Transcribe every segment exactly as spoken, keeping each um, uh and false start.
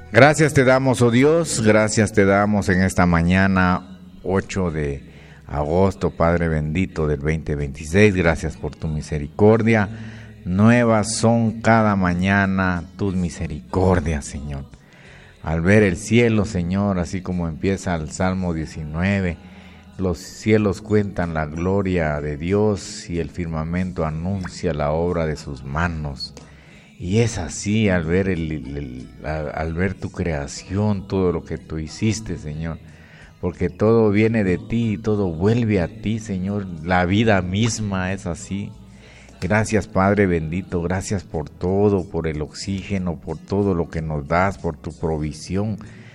Gracias te damos, oh Dios, gracias te damos en esta mañana ocho de agosto, Padre bendito del veinte veintiséis, gracias por tu misericordia. Nuevas son cada mañana tus misericordias, Señor. Al ver el cielo, Señor, así como empieza el Salmo diecinueve, los cielos cuentan la gloria de Dios y el firmamento anuncia la obra de sus manos. Y es así al ver, el, el, el, al ver tu creación, todo lo que tú hiciste, Señor, porque todo viene de ti y todo vuelve a ti, Señor. La vida misma es así. Gracias, Padre bendito, gracias por todo, por el oxígeno, por todo lo que nos das, por tu provisión.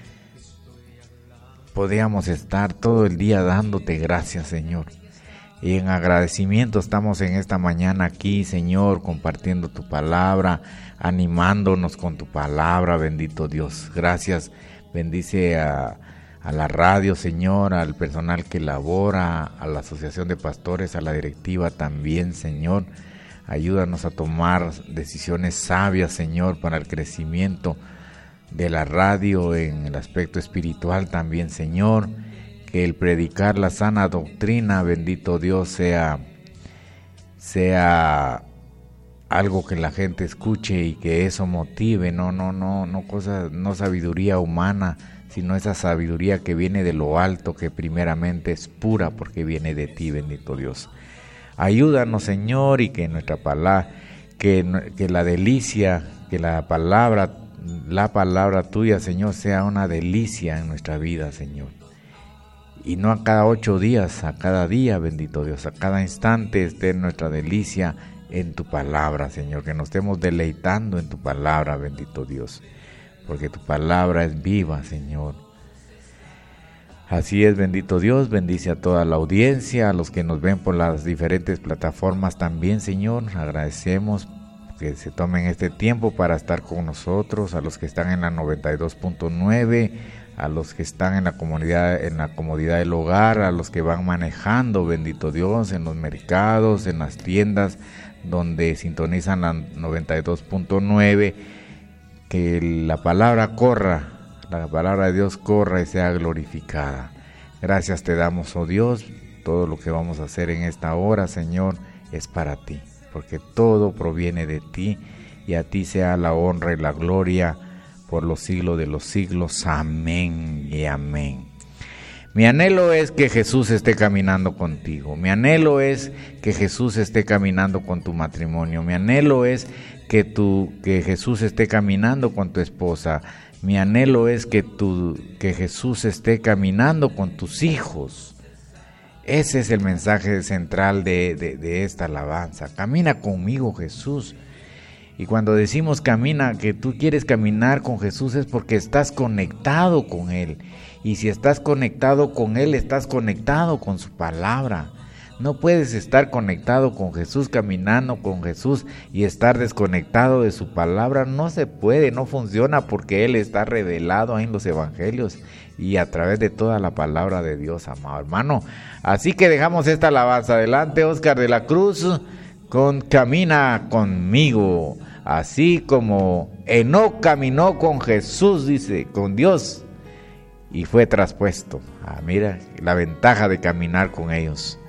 Podríamos estar todo el día dándote gracias, Señor. Y en agradecimiento estamos en esta mañana aquí, Señor, compartiendo tu palabra, animándonos con tu palabra, bendito Dios. Gracias, bendice a, a la radio, Señor, al personal que labora, a la asociación de pastores, a la directiva también, Señor. Ayúdanos a tomar decisiones sabias, Señor, para el crecimiento de la radio en el aspecto espiritual también, Señor. Que el predicar la sana doctrina, bendito Dios, sea, sea algo que la gente escuche y que eso motive, no, no, no, no cosa, no sabiduría humana, sino esa sabiduría que viene de lo alto, que primeramente es pura porque viene de ti, bendito Dios. Ayúdanos, Señor, y que nuestra palabra, que, que la delicia, que la palabra, la palabra tuya, Señor, sea una delicia en nuestra vida, Señor. Y no a cada ocho días, a cada día, bendito Dios, a cada instante esté nuestra delicia en tu palabra, Señor, que nos estemos deleitando en tu palabra, bendito Dios, porque tu palabra es viva, Señor. Así es, bendito Dios, bendice a toda la audiencia, a los que nos ven por las diferentes plataformas también, Señor. Agradecemos que se tomen este tiempo para estar con nosotros, a los que están en la noventa y dos punto nueve, a los que están en la comunidad, en la comodidad del hogar, a los que van manejando, bendito Dios, en los mercados, en las tiendas donde sintonizan la noventa y dos punto nueve, que la palabra corra, la palabra de Dios corra y sea glorificada. Gracias te damos, oh Dios, todo lo que vamos a hacer en esta hora, Señor, es para ti, porque todo proviene de ti y a ti sea la honra y la gloria por los siglos de los siglos. Amén y amén. Mi anhelo es que Jesús esté caminando contigo. Mi anhelo es que Jesús esté caminando con tu matrimonio. Mi anhelo es que, tu, que Jesús esté caminando con tu esposa. Mi anhelo es que, tu, que Jesús esté caminando con tus hijos. Ese es el mensaje central de, de, de esta alabanza. Camina conmigo, Jesús. Y cuando decimos camina, que tú quieres caminar con Jesús es porque estás conectado con Él. Y si estás conectado con Él, estás conectado con su palabra. No puedes estar conectado con Jesús, caminando con Jesús y estar desconectado de su palabra. No se puede, no funciona, porque Él está revelado en los evangelios y a través de toda la palabra de Dios, amado hermano. Así que dejamos esta alabanza. Adelante, Oscar de la Cruz, con Camina conmigo. Así como Enoc caminó con Jesús, dice, con Dios, y fue traspuesto. Ah, mira la ventaja de caminar con ellos.